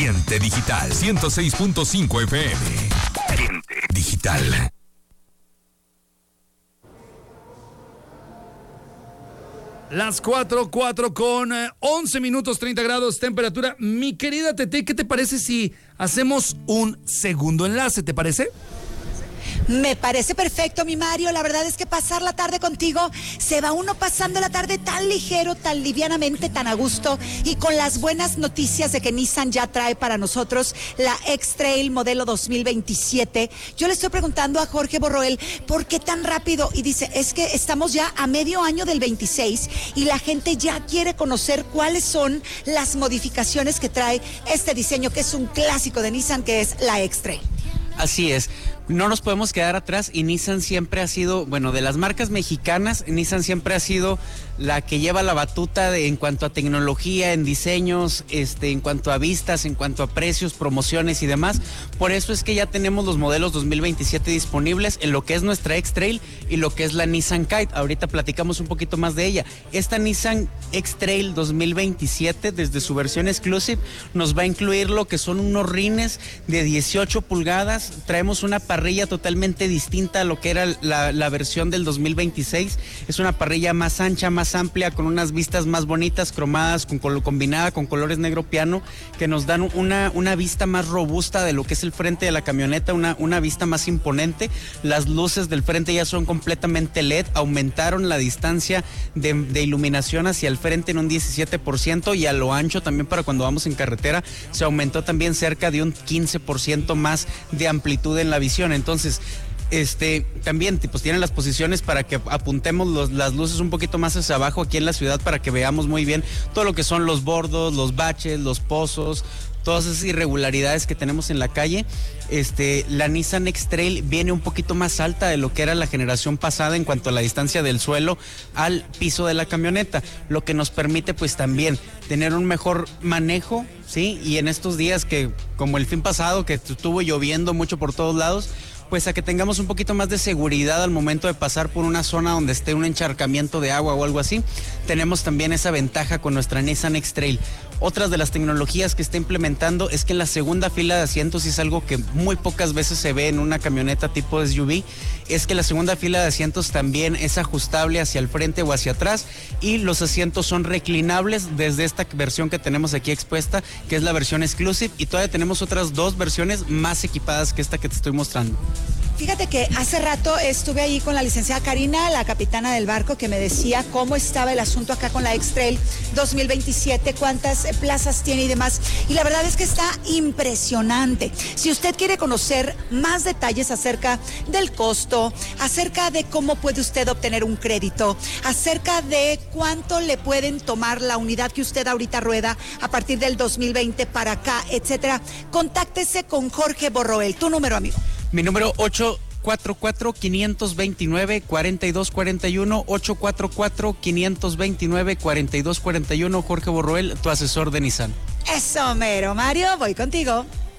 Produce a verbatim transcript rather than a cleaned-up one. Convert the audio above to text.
Oriente Digital, ciento seis punto cinco F M. Oriente Digital. Las cuatro, cuatro con once minutos, treinta grados, temperatura. Mi querida Tete, ¿qué te parece si hacemos un segundo enlace? ¿Te parece? Me parece perfecto, mi Mario. La verdad es que pasar la tarde contigo, se va uno pasando la tarde tan ligero, tan livianamente, tan a gusto, y con las buenas noticias de que Nissan ya trae para nosotros la X-Trail modelo dos mil veintisiete. Yo le estoy preguntando a Jorge Borroel, ¿por qué tan rápido? Y dice, es que estamos ya a medio año del veintiséis y la gente ya quiere conocer cuáles son las modificaciones que trae este diseño, que es un clásico de Nissan, que es la X-Trail. Así es. No nos podemos quedar atrás y Nissan siempre ha sido, bueno, de las marcas mexicanas, Nissan siempre ha sido la que lleva la batuta de, en cuanto a tecnología, en diseños, este, en cuanto a vistas, en cuanto a precios, promociones y demás. Por eso es que ya tenemos los modelos dos mil veintisiete disponibles en lo que es nuestra X-Trail y lo que es la Nissan Kite. Ahorita platicamos un poquito más de ella. Esta Nissan X-Trail dos mil veintisiete, desde su versión Exclusive, nos va a incluir lo que son unos rines de dieciocho pulgadas. Traemos una parrilla totalmente distinta a lo que era la, la versión del dos mil veintiséis. Es una parrilla más ancha, más amplia, con unas vistas más bonitas, cromadas, con, con combinada con colores negro piano, que nos dan una, una vista más robusta de lo que es el frente de la camioneta, una, una vista más imponente. Las luces del frente ya son completamente L E D, aumentaron la distancia de, de iluminación hacia el frente en un diecisiete por ciento, y a lo ancho también para cuando vamos en carretera se aumentó también cerca de un quince por ciento más de amplitud en la visión. Entonces, este, también pues tienen las posiciones para que apuntemos los, las luces un poquito más hacia abajo aquí en la ciudad, para que veamos muy bien todo lo que son los bordos, los baches, los pozos, todas esas irregularidades que tenemos en la calle. Este, la Nissan X-Trail viene un poquito más alta de lo que era la generación pasada en cuanto a la distancia del suelo al piso de la camioneta, lo que nos permite pues también tener un mejor manejo, ¿sí? Y en estos días que, como el fin pasado, que estuvo lloviendo mucho por todos lados, pues a que tengamos un poquito más de seguridad al momento de pasar por una zona donde esté un encharcamiento de agua o algo así. Tenemos también esa ventaja con nuestra Nissan X-Trail. Otras de las tecnologías que está implementando es que en la segunda fila de asientos, y es algo que muy pocas veces se ve en una camioneta tipo S U V, es que la segunda fila de asientos también es ajustable hacia el frente o hacia atrás, y los asientos son reclinables desde esta versión que tenemos aquí expuesta, que es la versión Exclusive, y todavía tenemos otras dos versiones más equipadas que esta que te estoy mostrando. Fíjate que hace rato estuve ahí con la licenciada Karina, la capitana del barco, que me decía cómo estaba el asunto acá con la X-Trail dos mil veintisiete, cuántas plazas tiene y demás. Y la verdad es que está impresionante. Si usted quiere conocer más detalles acerca del costo, acerca de cómo puede usted obtener un crédito, acerca de cuánto le pueden tomar la unidad que usted ahorita rueda a partir del dos mil veinte para acá, etcétera, contáctese con Jorge Borroel. Tu número, amigo. Mi número ocho cuatro cuatro, cinco dos nueve, cuatro dos cuatro uno, ocho cuatro cuatro, cinco dos nueve, cuatro dos cuatro uno, Jorge Borroel, tu asesor de Nissan. Eso, mero, Mario, voy contigo.